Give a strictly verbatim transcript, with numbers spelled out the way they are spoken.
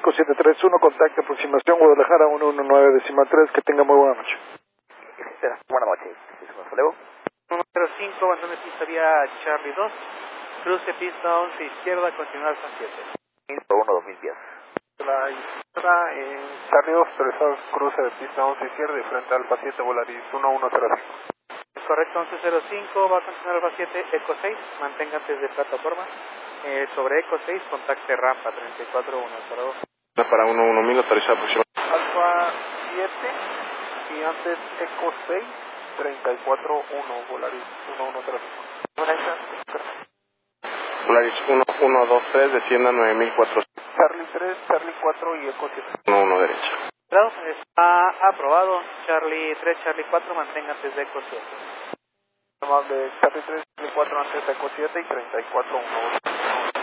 México siete tres uno, contacto aproximación Guadalajara uno uno nueve decimal tres, que tenga muy buena noche. Buenas noches. Luego. uno cero cinco, bastón de pista vía Charlie dos, cruce pista once izquierda, continuar con siete. uno dos mil diez. La izquierda en Charlie dos, autorizado cruce de pista once izquierda y frente Alfa siete, Volaris uno uno cero cinco. Correcto, once cero cinco, va a continuar Alfa siete, Eco seis, mantenga antes de plataforma. Eh, sobre Eco seis, contacte rampa treinta y cuatro uno cero dos. Para uno uno mil, autorizado aproximadamente. Alfa siete y antes Eco seis, treinta y cuatro uno, Volaris uno uno cero cinco. Volaris uno uno dos tres, descienda nueve mil cuatrocientos. Charlie tres, Charlie cuatro y Eco siete. uno uno derecha. Está aprobado. Charlie tres, Charlie cuatro, mantenga antes de Eco siete. Amable Charlie tres, Charlie cuatro antes de Eco siete y treinta y cuatro uno.